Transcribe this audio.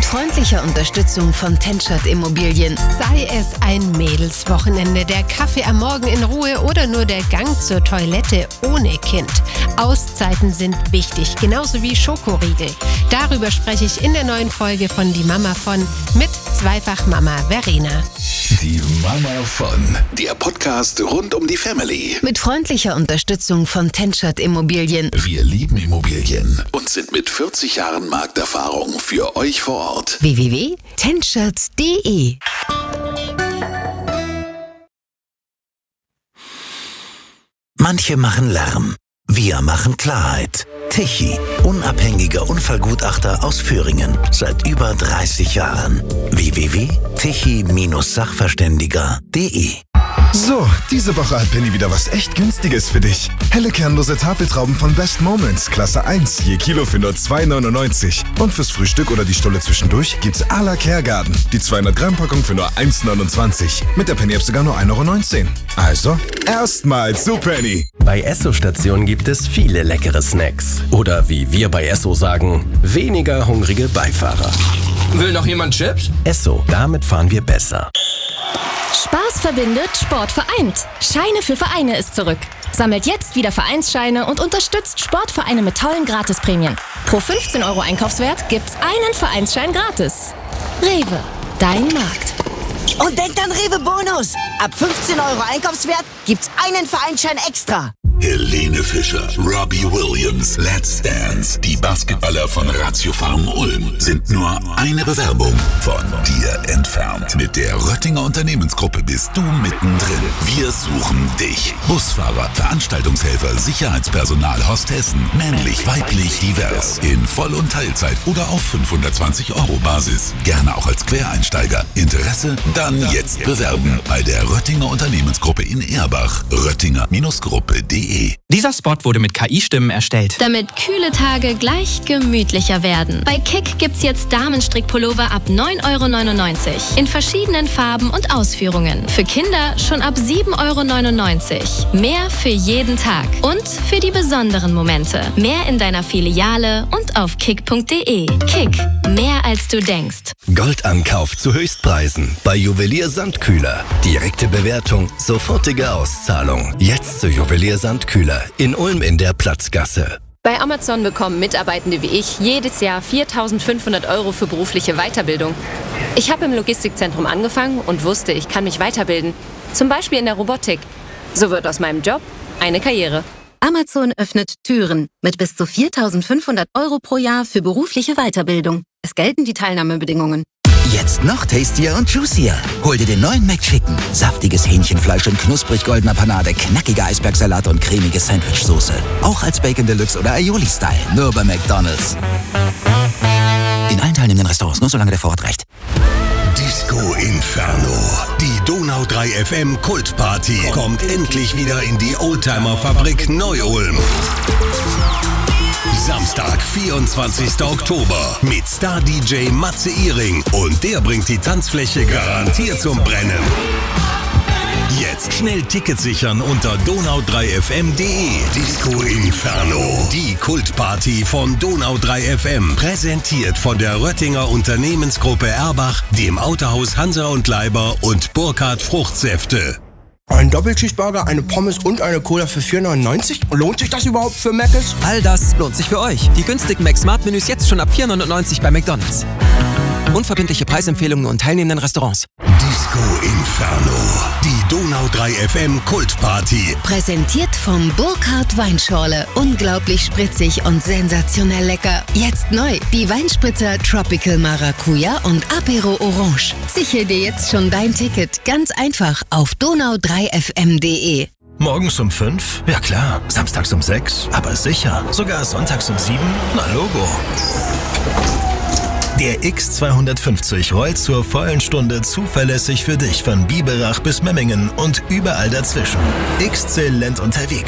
freundlicher Unterstützung von TenShot Immobilien. Sei es ein Mädelswochenende, der Kaffee am Morgen in Ruhe oder nur der Gang zur Toilette ohne Kind. Auszeiten sind wichtig, genauso wie Schokoriegel. Darüber spreche ich in der neuen Folge von Die Mama von mit Zweifach-Mama Verena. Die Mama von, der Podcast rund um die Family. Mit freundlicher Unterstützung von TenShot Immobilien. Wir lieben Immobilien und sind mit 40 Jahren Markterfahrung für euch vor Ort. www.tenshot.de. Manche machen Lärm, wir machen Klarheit. Tichy, unabhängiger Unfallgutachter aus Thüringen, seit über 30 Jahren. www.tichy-sachverständiger.de. So, diese Woche hat Penny wieder was echt Günstiges für dich. Helle kernlose Tafeltrauben von Best Moments, Klasse 1, je Kilo für nur 2,99. Und fürs Frühstück oder die Stulle zwischendurch gibt's à la Kergarten. Die 200 Gramm Packung für nur 1,29. Mit der Penny-App sogar nur 1,19 €. Also, erstmal zu Penny. Bei Esso-Stationen gibt es viele leckere Snacks. Oder wie wir bei Esso sagen, weniger hungrige Beifahrer. Will noch jemand Chips? Esso, damit fahren wir besser. Spaß verbindet, Sport vereint. Scheine für Vereine ist zurück. Sammelt jetzt wieder Vereinsscheine und unterstützt Sportvereine mit tollen Gratisprämien. Pro 15 € Einkaufswert gibt's einen Vereinsschein gratis. Rewe, dein Markt. Und denkt an Rewe Bonus. Ab 15 € Einkaufswert gibt's einen Vereinsschein extra. Helene Fischer, Robbie Williams, Let's Dance, die Basketballer von Ratio Farm Ulm sind nur eine Bewerbung von dir entfernt. Mit der Röttinger Unternehmensgruppe bist du mittendrin. Wir suchen dich. Busfahrer, Veranstaltungshelfer, Sicherheitspersonal, Hostessen, männlich, weiblich, divers, in Voll- und Teilzeit oder auf 520 € Basis. Gerne auch als Quereinsteiger. Interesse? Dann jetzt bewerben bei der Röttinger Unternehmensgruppe in Erbach. Röttinger-Gruppe.de. Dieser Spot wurde mit KI-Stimmen erstellt. Damit kühle Tage gleich gemütlicher werden. Bei Kick gibt's jetzt Damenstrickpullover ab 9,99 € in verschiedenen Farben und Ausführungen. Für Kinder schon ab 7,99 €. Mehr für jeden Tag und für die besonderen Momente. Mehr in deiner Filiale und auf kick.de. Kick, mehr als du denkst. Goldankauf zu Höchstpreisen bei Juwelier Sandkühler. Direkte Bewertung, sofortige Auszahlung. Jetzt zu Juwelier Sandkühler in Ulm in der Platzgasse. Bei Amazon bekommen Mitarbeitende wie ich jedes Jahr 4.500 € für berufliche Weiterbildung. Ich habe im Logistikzentrum angefangen und wusste, ich kann mich weiterbilden. Zum Beispiel in der Robotik. So wird aus meinem Job eine Karriere. Amazon öffnet Türen mit bis zu 4.500 € pro Jahr für berufliche Weiterbildung. Es gelten die Teilnahmebedingungen. Jetzt noch tastier und juicier. Hol dir den neuen McChicken. Saftiges Hähnchenfleisch in knusprig goldener Panade, knackige Eisbergsalat und cremige Sandwichsoße. Auch als Bacon Deluxe oder Aioli-Style. Nur bei McDonald's. In allen teilnehmenden Restaurants, nur solange der Vorrat reicht. Disco Inferno. Die Donau 3 FM Kultparty kommt endlich wieder in die Oldtimer-Fabrik Neu-Ulm. Samstag, 24. Oktober mit Star-DJ Matze Ihring und der bringt die Tanzfläche garantiert zum Brennen. Jetzt schnell Tickets sichern unter donau3fm.de. Disco Inferno, die Kultparty von Donau 3 FM, präsentiert von der Röttinger Unternehmensgruppe Erbach, dem Autohaus Hansa und Leiber und Burkhardt Fruchtsäfte. Ein Doppelcheeseburger, eine Pommes und eine Cola für 4,99 €? Lohnt sich das überhaupt für Mc's? All das lohnt sich für euch. Die günstigen Mac-Smart-Menüs jetzt schon ab 4,99 € bei McDonald's. Unverbindliche Preisempfehlungen und teilnehmenden Restaurants. Disco Inferno, die Donau 3 FM Kultparty. Präsentiert vom Burkhardt Weinschorle. Unglaublich spritzig und sensationell lecker. Jetzt neu die Weinspritzer Tropical Maracuja und Apero Orange. Sichere dir jetzt schon dein Ticket ganz einfach auf donau3fm.de. Morgens um 5? Ja klar. Samstags um 6? Aber sicher. Sogar sonntags um 7? Na Logo. Der X250 rollt zur vollen Stunde zuverlässig für dich von Biberach bis Memmingen und überall dazwischen. Exzellent unterwegs.